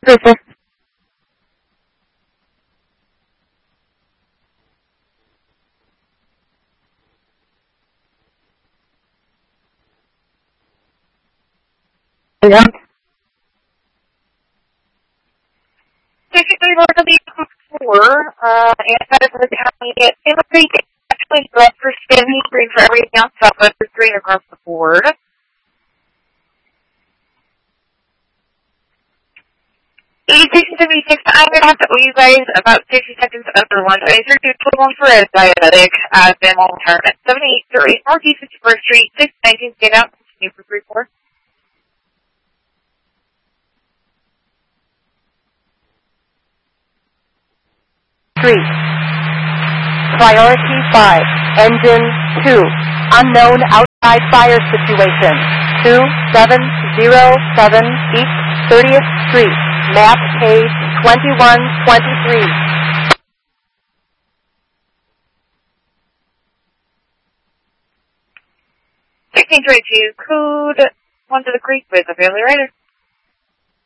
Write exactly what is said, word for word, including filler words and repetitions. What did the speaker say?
Super. Yeah. Basically, we're going to be four, uh, and that is the county. It looks like it's actually red for spinning, green for everything else, so but there's green across the board. eighty-six and seventy-six, I'm going to have to owe you guys about sixty seconds under lunch. I heard you total one for a diabetic at Van Wall Retirement. seventy-eight thirty Northeast fifty-first Street, six nineteen, get out, continue for three four. Three. Priority five. Engine two. Unknown outside fire situation. Two seven zero seven East thirtieth Street. Map page twenty-one twenty-three. sixteen thirty-two, code one to the creek with a failure rider.